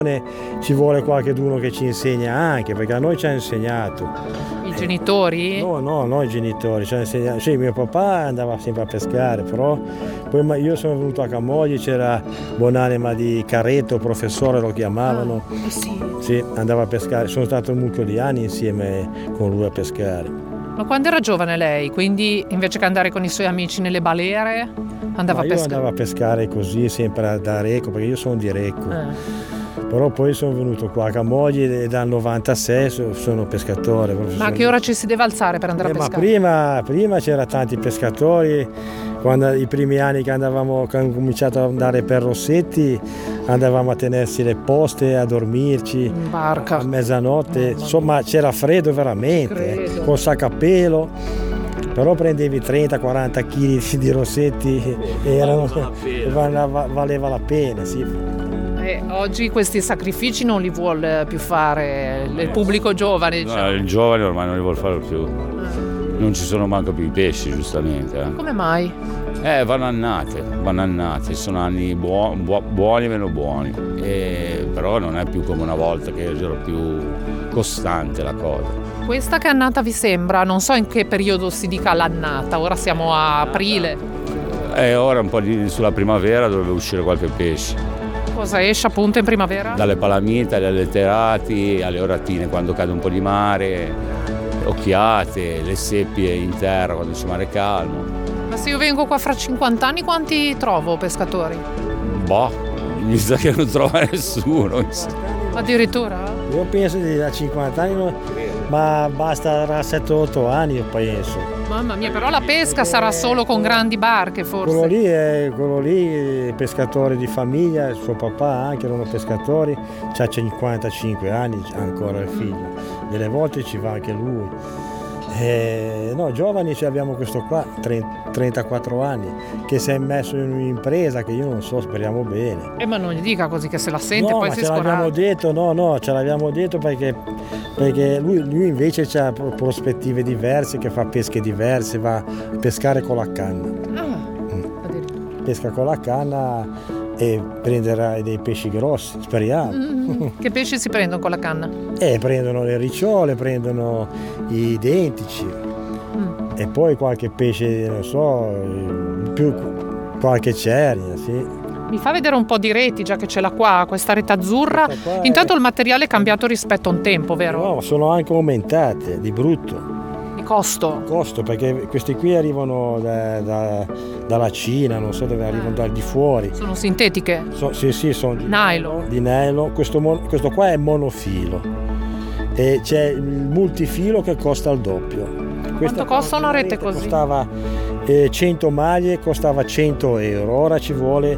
Ci vuole qualcuno che ci insegna anche, perché a noi ci ha insegnato. I genitori? No, i genitori ci hanno insegnato. Sì, mio papà andava sempre a pescare, però poi io sono venuto a Camogli, c'era buonanima di Carretto, professore lo chiamavano. Sì, andava a pescare. Sono stato un mucchio di anni insieme con lui a pescare. Ma quando era giovane lei, quindi invece che andare con i suoi amici nelle balere, andava a pescare? Io andavo a pescare così, sempre da Recco, perché io sono di Recco. Però poi sono venuto qua a Camogli e dal 96 sono pescatore. Ma a che ora ci si deve alzare per andare a pescare? Ma prima c'era tanti pescatori, quando i primi anni che hanno cominciato ad andare per Rossetti, andavamo a tenersi le poste, a dormirci in barca a mezzanotte, insomma c'era freddo veramente, col sacco a pelo. Però prendevi 30-40 kg di Rossetti e valeva la pena, sì. Oggi questi sacrifici non li vuole più fare il pubblico giovane, diciamo. No, il giovane ormai non li vuole fare più. Non ci sono manco più i pesci, giustamente. Come mai? Vanno annate, sono anni buoni e meno buoni, però non è più come una volta che era più costante la cosa. Questa che annata vi sembra? Non so in che periodo si dica l'annata, ora siamo a aprile. Ora un po' sulla primavera dovrebbe uscire qualche pesce. Cosa esce appunto in primavera? Dalle palamite, alle letterati, alle oratine quando cade un po' di mare, occhiate, le seppie in terra quando c'è mare calmo. Ma se io vengo qua fra 50 anni quanti trovo pescatori? Mi sa che non trova nessuno. Addirittura? Io penso di da 50 anni, ma basta da 7-8 anni io penso. Mamma mia, però la pesca sarà solo con grandi barche forse. Quello lì, pescatore di famiglia, suo papà anche erano pescatori, c'ha 55 anni ancora il figlio, delle volte ci va anche lui. No, giovani abbiamo questo qua, 34 anni, che si è messo in un'impresa che io non so, speriamo bene. Ma non gli dica così che se la sente, no, poi ma si ce l'abbiamo detto, ce l'abbiamo detto perché lui invece ha prospettive diverse, che fa pesche diverse, va a pescare con la canna. Pesca con la canna e prenderà dei pesci grossi, speriamo. Che pesci si prendono con la canna? Prendono le ricciole, prendono i dentici e poi qualche pesce, non so, più qualche cernia, sì. Mi fa vedere un po' di reti, già che ce l'ha qua, questa rete azzurra. Intanto il materiale è cambiato rispetto a un tempo, vero? No, sono anche aumentate, di brutto. Di costo? Costo, perché questi qui arrivano dalla Cina, non so dove arrivano, dal di fuori. Sono sintetiche? Sì, sono di nylon. Di nylon. Questo qua è monofilo e c'è il multifilo che costa il doppio. Quanto costa una rete così? Costava 100 maglie, costava 100 euro, ora ci vuole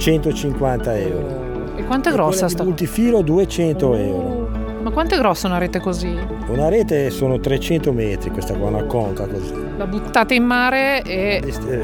150 euro. E quanto è grossa sta? Il multifilo 200 euro. Ma quanto è grossa una rete così? Una rete sono 300 metri, questa qua, una conca così. La buttate in mare e...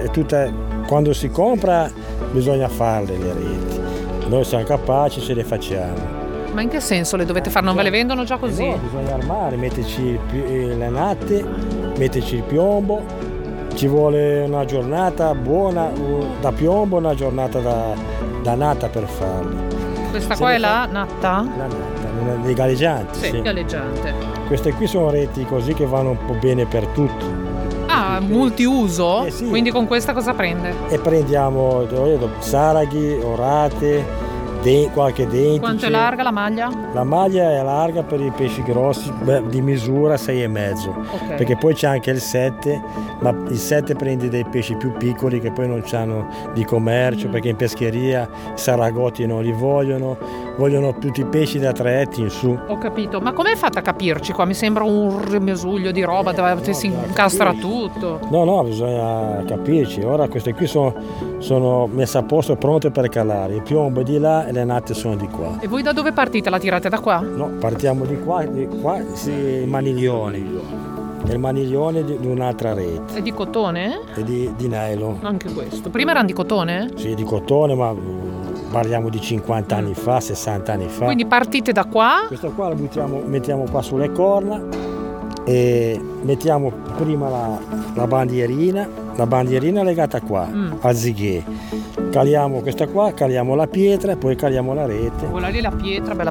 Quando si compra bisogna farle le reti. Noi siamo capaci, ce le facciamo. Ma in che senso le dovete fare? Non ve le vendono già così? No, bisogna armare, metterci le natte, metterci il piombo. Ci vuole una giornata buona da piombo, una giornata da natta per farle. Questa qua è la natta? La natta, dei galleggianti. Sì, galleggiante. Queste qui sono reti così che vanno un po' bene per tutti. Multiuso? Sì. Quindi con questa cosa prende? E prendiamo saraghi, orate, qualche dentice. Quanto è larga la maglia? La maglia è larga per i pesci grossi, di misura 6,5. Okay. Perché poi c'è anche il 7, ma il 7 prendi dei pesci più piccoli che poi non hanno di commercio, perché in pescheria i saragotti non li vogliono tutti i pesci da 3 etti in su. Ho capito, ma com'è fatta a capirci qua? Mi sembra un rimasuglio di roba dove si incastra tutto. No, bisogna capirci. Ora queste qui sono messe a posto, pronte per calare. Il piombo è di là e le natte sono di qua. E voi da dove partite? La tirate da qua? No, partiamo di qua i maniglioni. Il maniglione di un'altra rete. È di cotone? È di nylon. Anche questo. Prima erano di cotone? Sì, di cotone, ma parliamo di 50 anni fa, 60 anni fa. Quindi partite da qua? Questo qua lo mettiamo qua sulle corna e mettiamo prima la bandierina legata qua, al zighe. Caliamo questa qua, caliamo la pietra e poi caliamo la rete. Quella lì è la pietra, bella